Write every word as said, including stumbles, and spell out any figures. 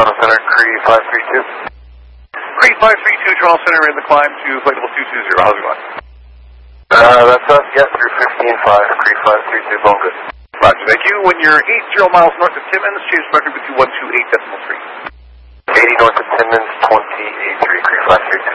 Toronto Center, Cree five three two. Cree five three two, Toronto Center in the climb to flight level two two zero. How's it going? Uh, that's us, yeah, through fifteen five, Cree five three two, all good. Roger, thank you. When you're eight zero miles north of Timmins, change record to one two eight decimal three. eighty north of Timmins, twenty eight three, Cree five three two.